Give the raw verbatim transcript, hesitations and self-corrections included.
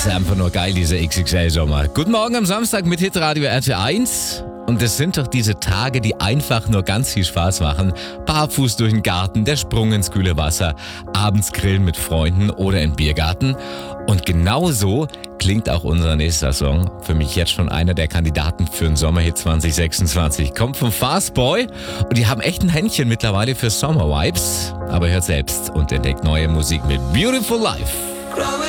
ist einfach nur geil, dieser X X L-Sommer. Guten Morgen am Samstag mit Hitradio R T eins. Und es sind doch diese Tage, die einfach nur ganz viel Spaß machen. Barfuß durch den Garten, der Sprung ins kühle Wasser, abends grillen mit Freunden oder im Biergarten. Und genau so klingt auch unser nächster Song. Für mich jetzt schon einer der Kandidaten für den Sommerhit zwanzig sechsundzwanzig. Kommt vom Fastboy und die haben echt ein Händchen mittlerweile für Sommer-Vibes. Aber hört selbst und entdeckt neue Musik mit Beautiful Life.